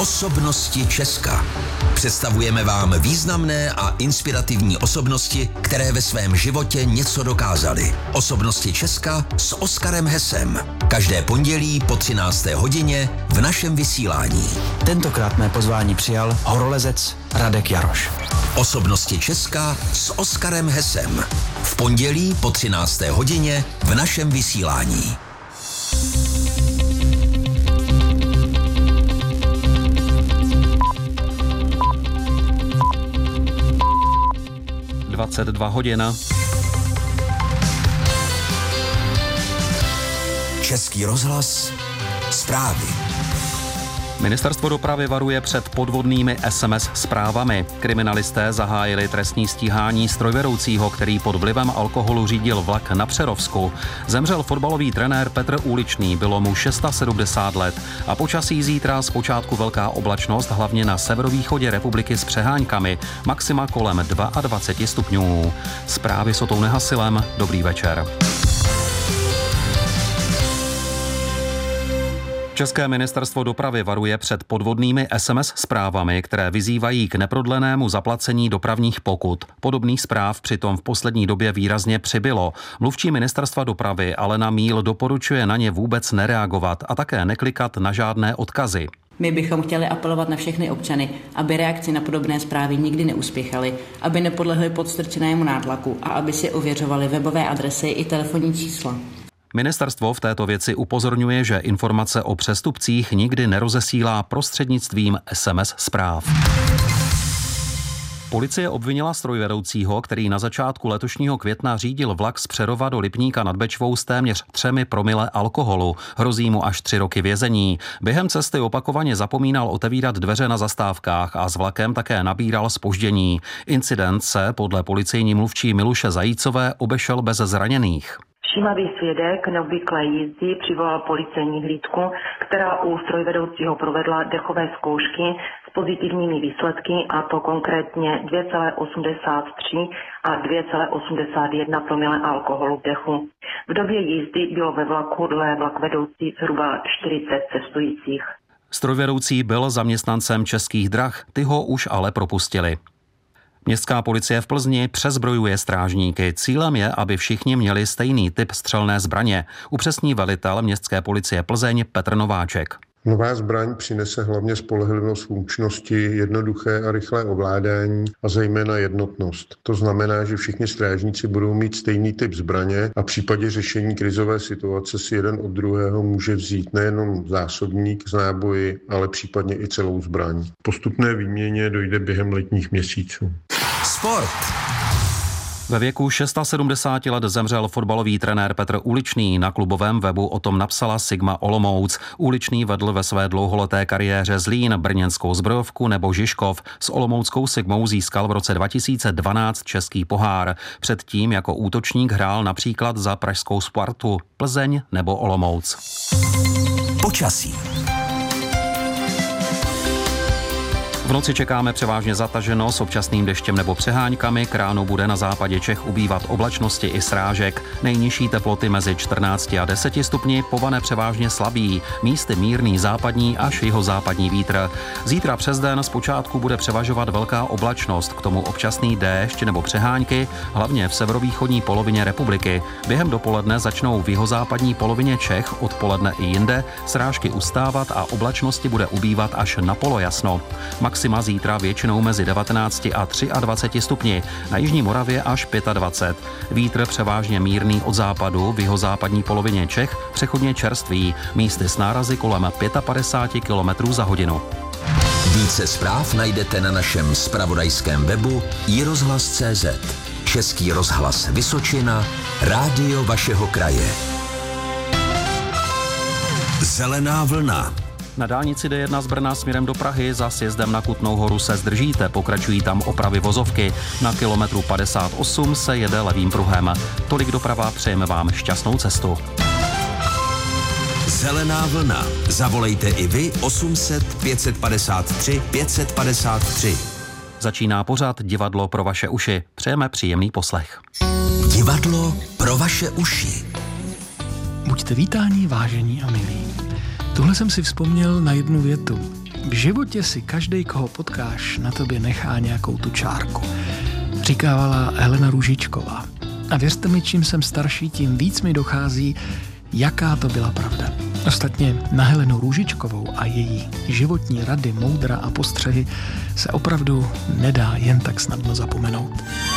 Osobnosti Česka. Představujeme vám významné a inspirativní osobnosti, které ve svém životě něco dokázaly. Osobnosti Česka s Oskarem Hesem. Každé pondělí po 13. hodině v našem vysílání. Tentokrát mé pozvání přijal horolezec Radek Jaroš. Osobnosti Česka s Oskarem Hesem. V pondělí po 13. hodině v našem vysílání. hodin. Český rozhlas. Zprávy. Ministerstvo dopravy varuje před podvodnými SMS zprávami. Kriminalisté zahájili trestní stíhání strojvedoucího, který pod vlivem alkoholu řídil vlak na Přerovsku. Zemřel fotbalový trenér Petr Uličný, bylo mu 670 let. A počasí zítra zpočátku velká oblačnost, hlavně na severovýchodě republiky s přeháňkami. Maxima kolem 22 stupňů. Zprávy s Otou Nehasilem. Dobrý večer. České ministerstvo dopravy varuje před podvodnými SMS zprávami, které vyzývají k neprodlenému zaplacení dopravních pokut. Podobných zpráv přitom v poslední době výrazně přibylo. Mluvčí ministerstva dopravy Alena Míl doporučuje na ně vůbec nereagovat a také neklikat na žádné odkazy. My bychom chtěli apelovat na všechny občany, aby reakci na podobné zprávy nikdy neuspěchaly, aby nepodlehli podstrčenému nátlaku a aby si ověřovali webové adresy i telefonní čísla. Ministerstvo v této věci upozorňuje, že informace o přestupcích nikdy nerozesílá prostřednictvím SMS zpráv. Policie obvinila strojvedoucího, který na začátku letošního května řídil vlak z Přerova do Lipníka nad Bečvou s téměř 3 promile alkoholu. Hrozí mu až 3 roky vězení. Během cesty opakovaně zapomínal otevírat dveře na zastávkách a s vlakem také nabíral zpoždění. Incident se podle policejní mluvčí Miluše Zajícové obešel bez zraněných. Všímavý svědek neobvyklé jízdy přivolal policejní hlídku, která u strojvedoucího provedla dechové zkoušky s pozitivními výsledky, a to konkrétně 2,83 a 2,81 promile alkoholu v dechu. V době jízdy bylo ve vlaku dle vlakvedoucí zhruba 40 cestujících. Strojvedoucí byl zaměstnancem Českých drah, ty ho už ale propustili. Městská policie v Plzni přezbrojuje strážníky. Cílem je, aby všichni měli stejný typ střelné zbraně, upřesní velitel městské policie Plzeň Petr Nováček. Nová zbraň přinese hlavně spolehlivost funkčnosti, jednoduché a rychlé ovládání a zejména jednotnost. To znamená, že všichni strážníci budou mít stejný typ zbraně a v případě řešení krizové situace si jeden od druhého může vzít nejenom zásobník z náboji, ale případně i celou zbraň. Postupné výměně dojde během letních měsíců. Sport. Ve věku 670 let zemřel fotbalový trenér Petr Uličný. Na klubovém webu o tom napsala Sigma Olomouc. Uličný vedl ve své dlouholeté kariéře Zlín, brněnskou Zbrojovku nebo Žižkov. S olomouckou Sigmou získal v roce 2012 český pohár. Předtím jako útočník hrál například za pražskou Spartu, Plzeň nebo Olomouc. Počasí. V noci čekáme převážně zataženo s občasným deštěm nebo přeháňkami. K ránu bude na západě Čech ubývat oblačnosti i srážek. Nejnižší teploty mezi 14 a 10 stupni, povane převážně slabý, místy mírný západní až jihozápadní vítr. Zítra přes den zpočátku bude převažovat velká oblačnost, k tomu občasný déšť nebo přeháňky, hlavně v severovýchodní polovině republiky. Během dopoledne začnou v jihozápadní polovině Čech, odpoledne i jinde srážky ustávat a oblačnosti bude ubývat až na polojasno. Maxima zítra většinou mezi 19 a 23 stupni, na jižní Moravě až 25. Vítr převážně mírný od západu, v jihozápadní polovině Čech přechodně čerstvý, místy s nárazy kolem 55 km za hodinu. Více zpráv najdete na našem zpravodajském webu iRozhlas.cz. Český rozhlas Vysočina, rádio vašeho kraje. Zelená vlna. Na dálnici D1 z Brna směrem do Prahy za sjezdem na Kutnou Horu se zdržíte, pokračují tam opravy vozovky. Na kilometru 58 se jede levým pruhem. Tolik doprava, přejeme vám šťastnou cestu. Zelená vlna. Zavolejte i vy 800 553 553. Začíná pořad Divadlo pro vaše uši. Přejeme příjemný poslech. Divadlo pro vaše uši. Buďte vítáni, vážení a milí. Tuhle jsem si vzpomněl na jednu větu. v životě si každej, koho potkáš, na tobě nechá nějakou tu čárku. Říkávala Helena Růžičková. A věřte mi, čím jsem starší, tím víc mi dochází, jaká to byla pravda. Ostatně na Helenu Růžičkovou a její životní rady, moudra a postřehy se opravdu nedá jen tak snadno zapomenout.